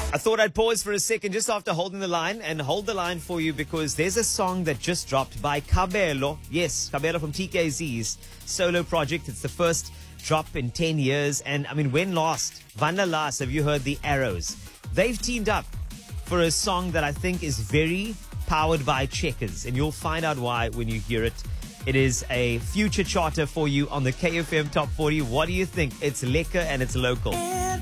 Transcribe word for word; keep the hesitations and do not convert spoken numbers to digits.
I thought I'd pause for a second just after holding the line and hold the line for you because there's a song that just dropped by Kabelo. Yes, Kabelo from T K Z's solo project. It's the first drop in ten years. And I mean, when last? Vanda last, have you heard the Arrows? They've teamed up for a song that I think is very powered by Checkers. And you'll find out why when you hear it. It is a future charter for you on the K F M Top forty. What do you think? It's lekker and it's local.